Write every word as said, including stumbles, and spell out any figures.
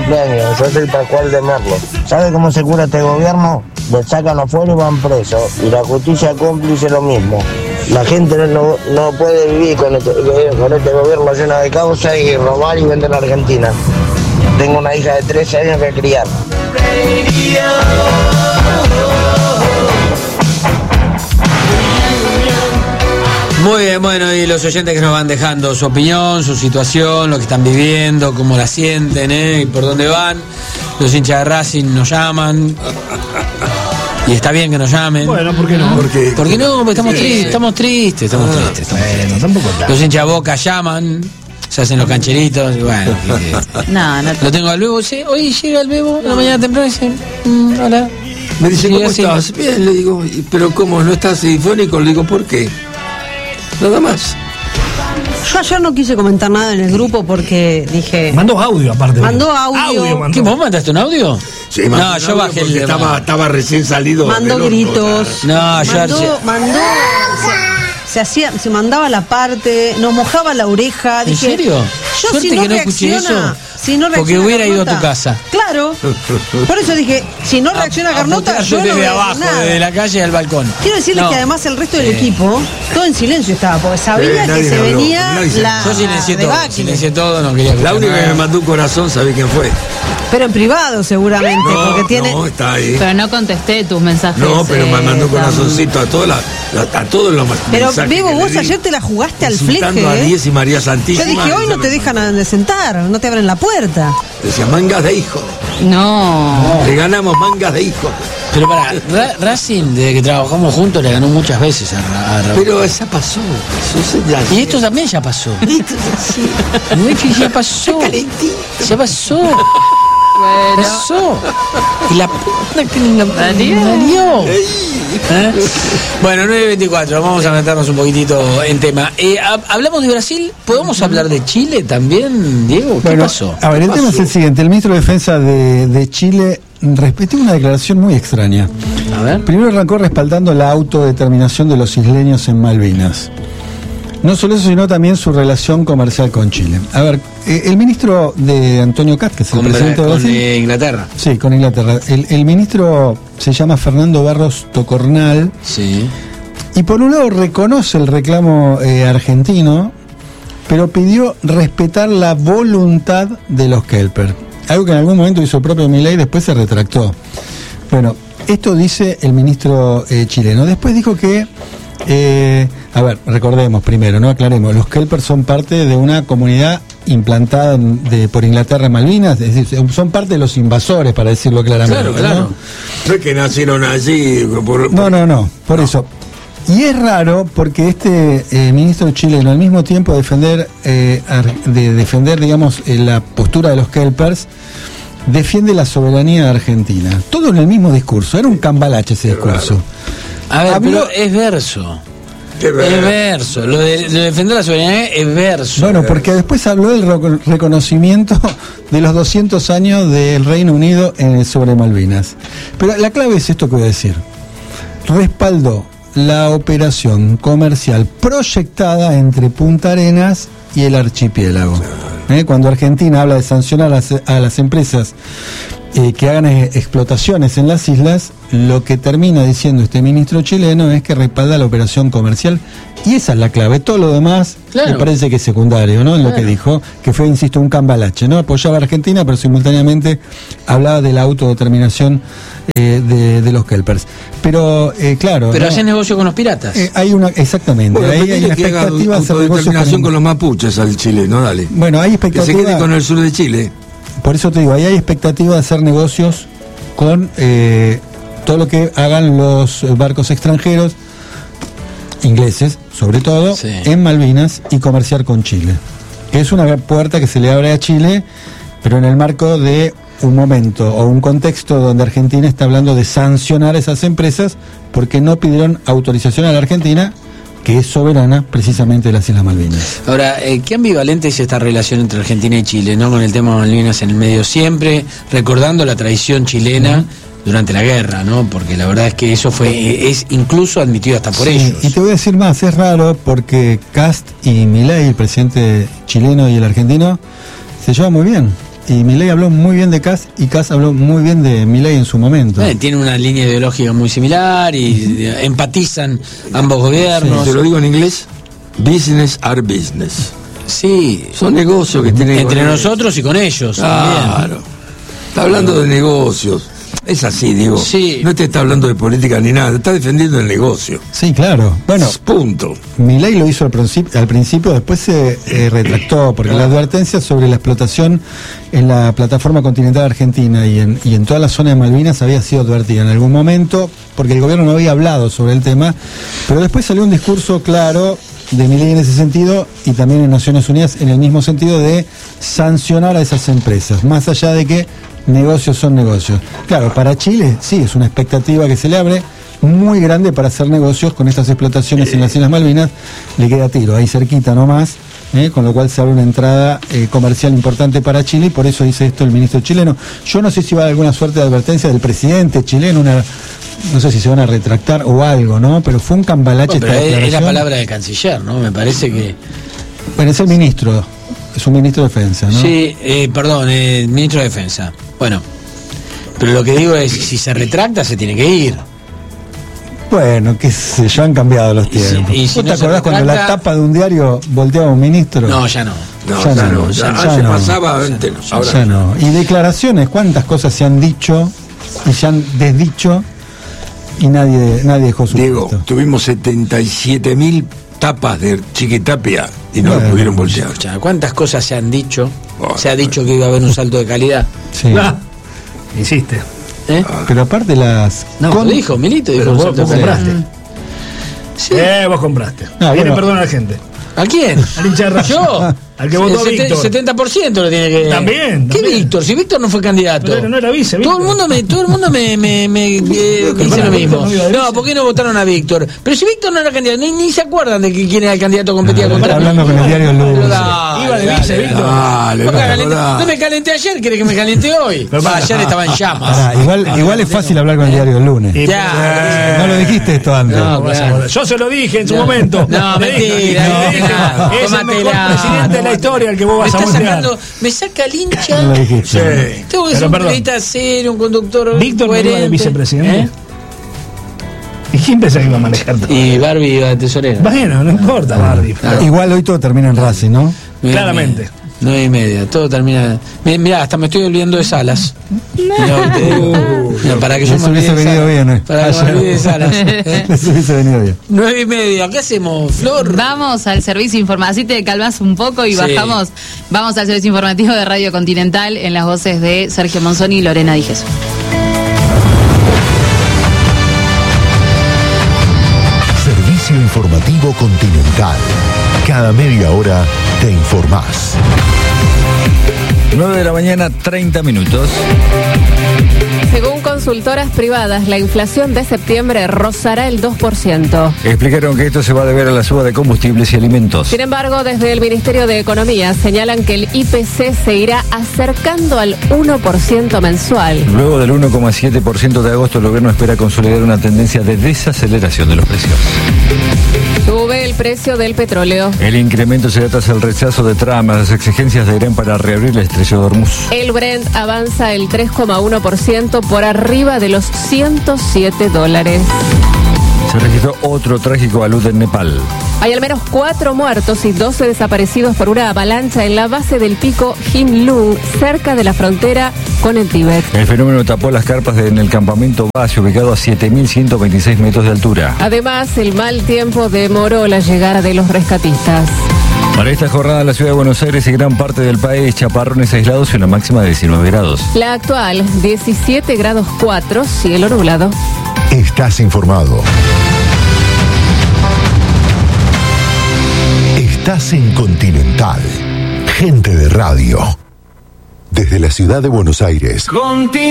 cumpleaños. Yo soy Pascual de Merlo. ¿Sabe cómo se cura este gobierno? Lo sacan afuera y van presos. Y la justicia cómplice lo mismo. La gente no, no puede vivir con este, con este gobierno lleno de causa y robar y vender la Argentina. Tengo una hija de trece años que criar. Muy bien, bueno, y los oyentes que nos van dejando su opinión, su situación, lo que están viviendo, cómo la sienten, ¿eh? Y por dónde van. Los hinchas de Racing nos llaman. Y está bien que nos llamen. Bueno, ¿por qué no? Porque, ¿Por qué no? Porque estamos sí. tristes, estamos tristes, estamos ah, tristes. Estamos bueno, tristes. Tampoco claro. Los hinchas de Boca llaman, se hacen los cancheritos y bueno. que, no, no. Lo tengo al Bebo, sí, hoy llega el Bebo, en la mañana temprano y dice, mm, hola. Me dice, ¿cómo así? Estás? Bien, le digo, pero ¿cómo? ¿No estás sinfónico? Le digo, ¿por qué? Nada más. Yo ayer no quise comentar nada en el grupo porque dije... Mandó audio aparte. Mandó audio. audio mandó. ¿Qué, vos mandaste un audio? Sí, no, yo bajé el... Estaba, estaba recién salido. Mandó gritos. No, mandó, yo ayer... Mandó... Se, se hacía, se mandaba la parte, nos mojaba la oreja. ¿En dije, serio? Yo Suerte si no que no escuché eso. Si no porque hubiera ido a tu casa. Claro. Por eso dije, si no reacciona a, Carnota, a yo desde no veo abajo, nada. desde la calle al balcón. Quiero decirles no. que además el resto del sí. equipo, todo en silencio estaba, porque sabía sí, que se habló. venía no, la... Yo silencié todo, silencié todo, no quería... La única nada. que me mandó un corazón, ¿sabés quién fue? Pero en privado seguramente, no, porque tiene... No, está ahí. Pero no contesté tus mensajes. No, pero eh, me mandó un corazoncito a todos la, la, a todos los Pero Bebo, vos ayer te la jugaste al fleje, a Diez y María Santísima. Yo dije, hoy no te dejan de sentar, no te abren la puerta. Decía, mangas de hijo. No. Le ganamos mangas de hijo. Pero para, Ra- Racing, desde que trabajamos juntos, le ganó muchas veces a, a Raúl. Pero esa pasó. Eso ya... Y esto también ya pasó. Esto sí. Ya pasó. Ya pasó. Bueno. Pasó. Y la puta que la parió. ¿Eh? Bueno, nueve veinticuatro, vamos a meternos un poquitito en tema. Eh, hablamos de Brasil, ¿podemos hablar de Chile también, Diego? ¿Qué bueno, pasó? A ver, el pasó? tema es el siguiente. El ministro de Defensa de, de Chile respetó una declaración muy extraña. A ver. Primero arrancó respaldando la autodeterminación de los isleños en Malvinas. No solo eso, sino también su relación comercial con Chile. A ver, eh, el ministro de Antonio Katz, que es el con, presidente de Brasil... Con eh, Inglaterra. Sí, con Inglaterra. El, el ministro se llama Fernando Barros Tocornal. Sí. Y por un lado reconoce el reclamo eh, argentino, pero pidió respetar la voluntad de los Kelper. Algo que en algún momento hizo el propio Milei y después se retractó. Bueno, esto dice el ministro eh, chileno. Después dijo que... Eh, a ver, recordemos primero, no aclaremos, los Kelper son parte de una comunidad implantada de, por Inglaterra en Malvinas, es decir, son parte de los invasores, para decirlo claramente. Claro, claro. ¿No? No es que nacieron allí. Por, por... No, no, no, por no. eso. Y es raro porque este eh, ministro chileno, al mismo tiempo de defender, eh, de defender, digamos, eh, la postura de los Kelpers, defiende la soberanía de Argentina. Todo en el mismo discurso, era un cambalache ese discurso. Raro. A ver, Habló... pero es verso. Es verso. Lo de, lo de defender la soberanía es verso. Bueno, porque después habló del reconocimiento de los doscientos años del Reino Unido en, sobre Malvinas. Pero la clave es esto que voy a decir. Respaldó la operación comercial proyectada entre Punta Arenas y el archipiélago. ¿Eh? Cuando Argentina habla de sancionar a las, a las empresas eh, que hagan eh, explotaciones en las islas, lo que termina diciendo este ministro chileno es que respalda la operación comercial, y esa es la clave. Todo lo demás claro. me parece que es secundario, ¿no? En claro. lo que dijo, que fue, insisto, un cambalache, ¿no? Apoyaba a Argentina, pero simultáneamente hablaba de la autodeterminación eh, de, de los Kelpers. Pero, eh, claro... Pero ¿no? hacen negocio con los piratas. Eh, hay una, exactamente. Bueno, ahí hay una expectativa de hacer autodeterminación con... con los mapuches al chileno, dale. Bueno, hay expectativa... Que se quede con el sur de Chile. Por eso te digo, ahí hay expectativa de hacer negocios con eh, todo lo que hagan los barcos extranjeros, ingleses sobre todo, sí. en Malvinas, y comerciar con Chile. Que es una puerta que se le abre a Chile, pero en el marco de un momento o un contexto donde Argentina está hablando de sancionar a esas empresas porque no pidieron autorización a la Argentina, que es soberana precisamente de las Islas Malvinas. Ahora, eh, qué ambivalente es esta relación entre Argentina y Chile, ¿no? Con el tema de Malvinas en el medio, siempre recordando la traición chilena uh-huh. durante la guerra, ¿no? Porque la verdad es que eso fue, es incluso admitido hasta por sí, ellos. Y te voy a decir más, es raro porque Kast y Milei, el presidente chileno y el argentino, se llevan muy bien. y Milei habló muy bien de Kast y Kast habló muy bien de Milei en su momento. Eh, tiene una línea ideológica muy similar y eh, empatizan ambos gobiernos. Te lo digo en inglés, business are business. Sí. Son negocios que tienen entre nosotros y con ellos. Claro. También. Está hablando de negocios. Es así, digo. Sí. No te está hablando de política ni nada, está defendiendo el negocio. Sí, claro. Bueno, punto. Milei lo hizo al principio, al principio después se eh, retractó, porque la advertencia sobre la explotación en la plataforma continental argentina y en, y en toda la zona de Malvinas había sido advertida en algún momento, porque el gobierno no había hablado sobre el tema, pero después salió un discurso claro de Milei en ese sentido y también en Naciones Unidas en el mismo sentido de sancionar a esas empresas, más allá de que negocios son negocios. Claro, para Chile sí es una expectativa que se le abre muy grande para hacer negocios con estas explotaciones en las Islas Malvinas. Le queda tiro, ahí cerquita nomás, ¿eh? Con lo cual se abre una entrada eh, comercial importante para Chile y por eso dice esto el ministro chileno. Yo no sé si va a haber alguna suerte de advertencia del presidente chileno, una, no sé si se van a retractar o algo, ¿no? Pero fue un cambalache. Bueno, esta pero es, es la declaración. palabra del canciller, ¿no? Me parece que... Bueno, es el ministro, es un ministro de defensa, ¿no? Sí, eh, perdón, el eh, ministro de defensa. Bueno, pero lo que digo es, si se retracta, se tiene que ir. Bueno, qué sé yo, han cambiado los Y si- tiempos. y si ¿Vos no te se acordás cuando la retracta- tapa de un diario volteaba a un ministro? No, ya no. No, Ya ya no, no, ya, ya antes no. pasaba, antes no. Ahora Ya no. Y declaraciones, cuántas cosas se han dicho y se han desdicho y nadie nadie dejó su Diego, puesto. tuvimos setenta y siete mil tapas de Chiquitapia y no Bueno, lo pudieron voltear. Escucha, ¿cuántas cosas se han dicho? Bueno, Se ha dicho que iba a haber un salto de calidad. Sí. Ah, hiciste. ¿Eh? Pero aparte las No, con- lo dijo, Milito dijo Pero un vos, salto vos de calidad. compraste. Sí. Eh, vos compraste. Ah, Viene bueno. perdón a la gente. ¿A quién? Al hincha de Racing. ¿Yo? Al que votó El sete- Víctor. setenta por ciento lo tiene que... También, ¿Qué también. Víctor? Si Víctor no fue candidato. Pero no era vice, Todo Víctor. el mundo me, todo el mundo me, me, me eh, dice pará, lo mismo. Víctor no iba de No, vice. ¿por qué no votaron a Víctor? Pero si Víctor no era candidato, ni, ni se acuerdan de que quién era el candidato que competía Ah, contra está hablando con el diario Luz. Pero dale, Iba de dale, vice, Víctor. Dale, ¿Por qué dale, calenté? dale. No me calenté ayer, ¿querés que me calenté hoy? Pero Va, pará. ayer estaba en llamas. Pará, igual, igual es fácil hablar con el diario el lunes. Y- Ya. No lo dijiste esto antes. No, Vas a claro. volver. Yo se lo dije en su momento. No, Le dije, mentira, le dije, no, es el mejor tómatela. presidente de la historia el que vos Me vas a está voltear. sacando, me saca el hincha. No lo dijiste. Sí. Tengo que Pero ser un perdón. periodista serio, un conductor Víctor no iba de coherente. vicepresidente. ¿Eh? ¿Y quién pensaba que iba a manejar todo? Y Barbie iba de tesorera. Bueno, no importa, Barbie. Igual hoy todo termina en Racing, ¿no? Nueve y Claramente. media. Nueve y media, todo termina. Mirá, mirá, hasta me estoy olvidando de Salas. Mirá, te digo. Mirá, para que yo Les me olvide hubiese de venido Salas. bien, ¿eh? Para que me Ayer. olvide de Salas. ¿eh? Les hubiese venido bien. Nueve y media, ¿qué hacemos, Flor? Vamos al servicio informativo, así te calmas un poco y Sí. bajamos. Vamos al servicio informativo de Radio Continental en las voces de Sergio Monzoni y Lorena Di Jesús. Servicio informativo Continental. Cada media hora te informás. nueve de la mañana, treinta minutos. Según consultoras privadas, la inflación de septiembre rozará el dos por ciento. Explicaron que esto se va a deber a la suba de combustibles y alimentos. Sin embargo, desde el Ministerio de Economía señalan que el I P C se irá acercando al uno por ciento mensual. Luego del uno coma siete por ciento de agosto, el gobierno espera consolidar una tendencia de desaceleración de los precios. Sube el precio del petróleo. El incremento será tras el rechazo de Trump a las exigencias de Irán para reabrir la estrella de Hormuz. El Brent avanza el tres coma uno por ciento por arriba de los ciento siete dólares. Se registró otro trágico alud en Nepal. Hay al menos cuatro muertos y doce desaparecidos por una avalancha en la base del pico Himlung, cerca de la frontera con el Tíbet. El fenómeno tapó las carpas de- en el campamento base, ubicado a siete mil ciento veintiséis metros de altura. Además, el mal tiempo demoró la llegada de los rescatistas. Para esta jornada, la ciudad de Buenos Aires y gran parte del país, chaparrones aislados y una máxima de diecinueve grados. La actual, diecisiete grados cuatro, cielo nublado. Estás informado. Estás en Continental. Gente de radio. Desde la ciudad de Buenos Aires.